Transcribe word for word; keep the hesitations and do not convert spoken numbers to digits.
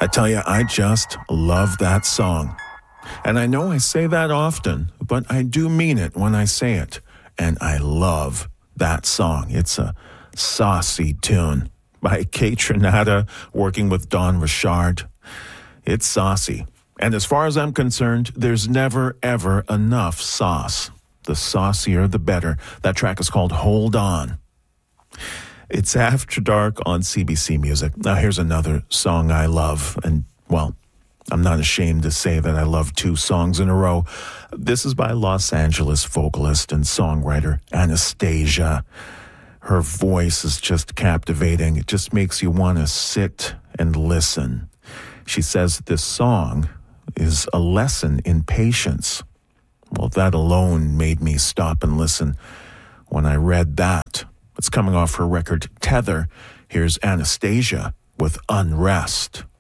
I tell you, I just love that song. And I know I say that often, but I do mean it when I say it. And I love that song. It's a saucy tune by Kate Trinata working with Don Richard. It's saucy. And as far as I'm concerned, there's never, ever enough sauce. The saucier, the better. That track is called Hold On. It's After Dark on C B C Music. Now here's another song I love. And, well, I'm not ashamed to say that I love two songs in a row. This is by Los Angeles vocalist and songwriter Anastasia. Her voice is just captivating. It just makes you want to sit and listen. She says this song is a lesson in patience. Well, that alone made me stop and listen when I read that. It's coming off her record Tether. Here's Anastasia with Unrest.